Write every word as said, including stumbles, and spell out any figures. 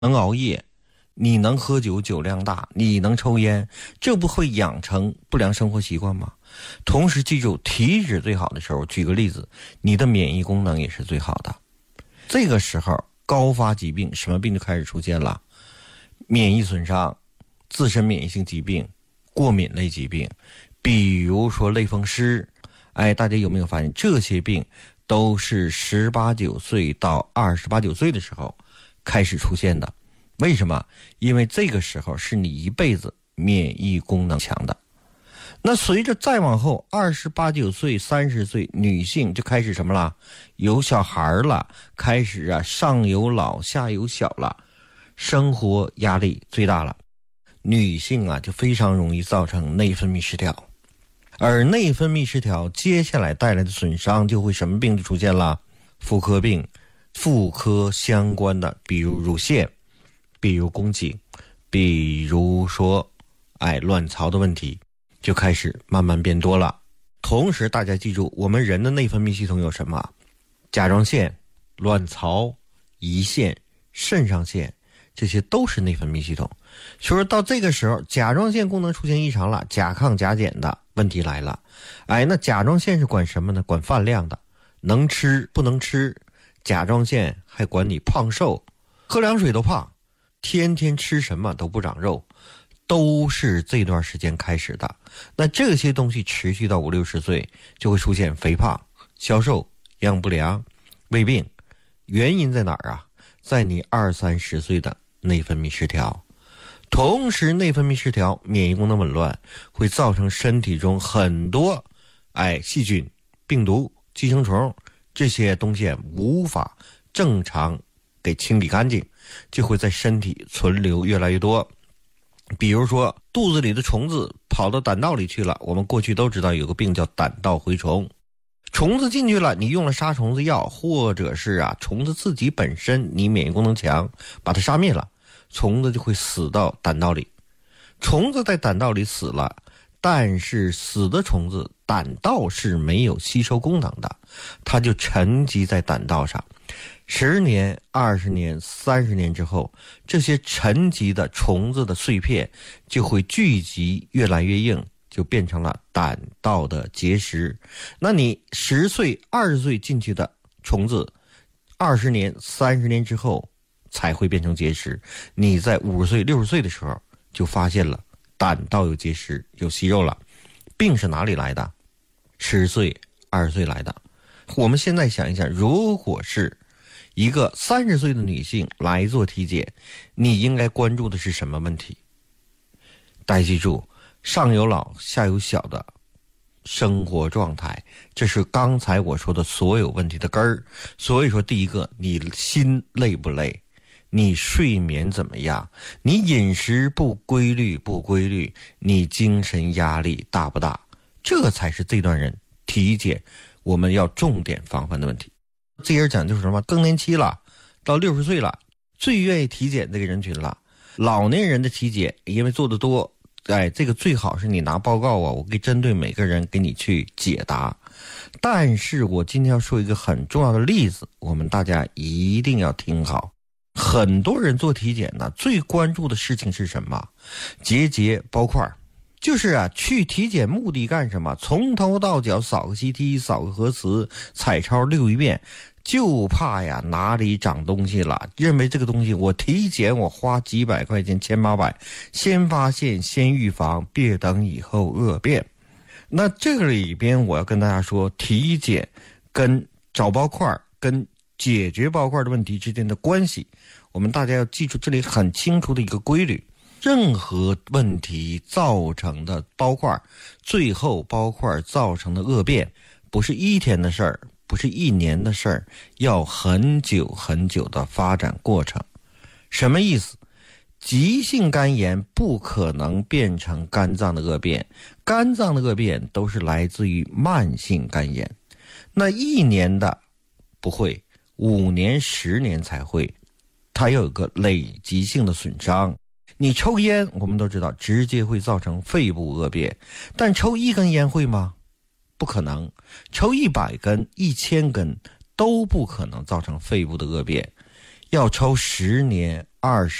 能熬夜，你能喝酒，酒量大，你能抽烟，这不会养成不良生活习惯吗？同时记住，体脂最好的时候，举个例子，你的免疫功能也是最好的。这个时候高发疾病，什么病就开始出现了？免疫损伤、自身免疫性疾病、过敏类疾病，比如说类风湿。哎，大家有没有发现，这些病都是十八九岁到二十八九岁的时候开始出现的？为什么？因为这个时候是你一辈子免疫功能强的。那随着再往后，二十八九岁、三十岁，女性就开始什么了？有小孩了，开始啊，上有老下有小了，生活压力最大了。女性啊，就非常容易造成内分泌失调，而内分泌失调接下来带来的损伤就会什么病就出现了？妇科病，妇科相关的，比如乳腺，比如宫颈，比如说哎卵巢的问题就开始慢慢变多了。同时大家记住，我们人的内分泌系统有什么？甲状腺、卵巢、胰腺、肾上腺，这些都是内分泌系统。所以说到这个时候，甲状腺功能出现异常了，甲亢甲减的问题来了。哎，那甲状腺是管什么呢？管饭量的，能吃不能吃。甲状腺还管你胖瘦，喝凉水都胖，天天吃什么都不长肉，都是这段时间开始的。那这些东西持续到五六十岁，就会出现肥胖、消瘦、营养不良、胃病。原因在哪儿啊？在你二三十岁的内分泌失调。同时内分泌失调，免疫功能紊乱，会造成身体中很多哎细菌、病毒、寄生虫这些东西无法正常给清理干净，就会在身体存留越来越多。比如说肚子里的虫子跑到胆道里去了，我们过去都知道有个病叫胆道蛔虫，虫子进去了，你用了杀虫子药，或者是啊虫子自己本身你免疫功能强，把它杀灭了，虫子就会死到胆道里。虫子在胆道里死了，但是死的虫子胆道是没有吸收功能的，它就沉积在胆道上。十年、二十年、三十年之后，这些沉积的虫子的碎片就会聚集越来越硬，就变成了胆道的结石。那你十岁、二十岁进去的虫子，二十年、三十年之后才会变成结石。你在五十岁、六十岁的时候就发现了胆道有结石、有息肉了。病是哪里来的？十岁、二十岁来的。我们现在想一想，如果是一个三十岁的女性来做体检，你应该关注的是什么问题？大家记住，上有老下有小的生活状态，这是刚才我说的所有问题的根儿。所以说第一个，你心累不累？你睡眠怎么样？你饮食不规律不规律？你精神压力大不大？这才是这段人体检我们要重点防范的问题。这人讲就是什么？更年期了，到六十岁了，最愿意体检这个人群了。老年人的体检因为做的多，哎，这个最好是你拿报告啊，我给针对每个人给你去解答。但是我今天要说一个很重要的例子，我们大家一定要听好。很多人做体检呢，最关注的事情是什么？结节包块。就是啊，去体检目的干什么？从头到脚扫个 C T， 扫个核磁，彩超溜一遍，就怕呀哪里长东西了，认为这个东西我体检我花几百块钱千八百，先发现先预防，别等以后恶变。那这个里边我要跟大家说，体检跟找包块跟解决包块的问题之间的关系，我们大家要记住这里很清楚的一个规律。任何问题造成的包块，最后包块造成的恶变，不是一天的事儿，不是一年的事儿，要很久很久的发展过程。什么意思？急性肝炎不可能变成肝脏的恶变，肝脏的恶变都是来自于慢性肝炎。那一年的不会，五年十年才会，它有一个累积性的损伤。你抽烟我们都知道直接会造成肺部恶变，但抽一根烟会吗？不可能。抽一百根一千根都不可能造成肺部的恶变，要抽十年二十。